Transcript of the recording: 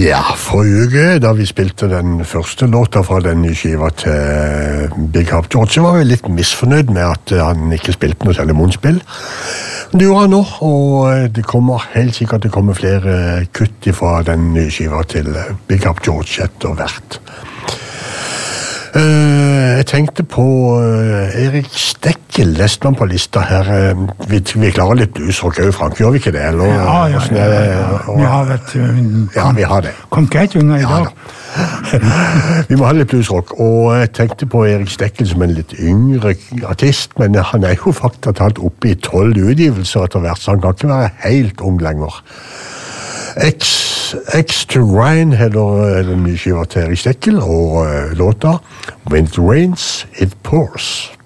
Ja, forrige uke da vi spilte den første låta fra den nye skiva til Big Up George, så var vi litt misfornøyd med at han ikke spilte noe særlig munnspill. Det gjorde han nå, og det kommer helt sikkert det kommer flere kutt fra den nye skiva til Big Up George etter hvert. Jeg tenkte på Erik Stekkel, leste man på lista her. Vi klarer litt bluesrock også, Frank, gjør vi ikke det? Eller? Ja. Vi har vi har det. Kom greit unna i dag. Vi må ha litt bluesrock, og jeg tenkte på Erik Stekkel som en litt yngre artist, men han jo faktisk talt oppe i 12 utgivelser etter hvert, så han kan ikke være helt ung lenger. X to Ryan heter den nye skiva til Erik Stekkel, og låta When it rains, it pours.